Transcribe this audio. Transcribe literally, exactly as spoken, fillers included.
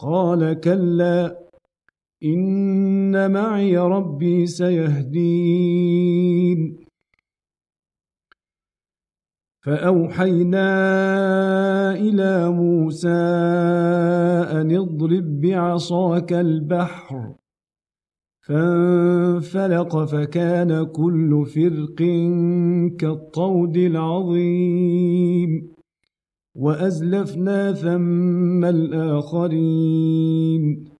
قال كلا إن معي ربي سيهدين فأوحينا إلى موسى أن اضرب بعصاك البحر فانفلق فكان كل فرق كالطود العظيم وأزلفنا ثم الآخرين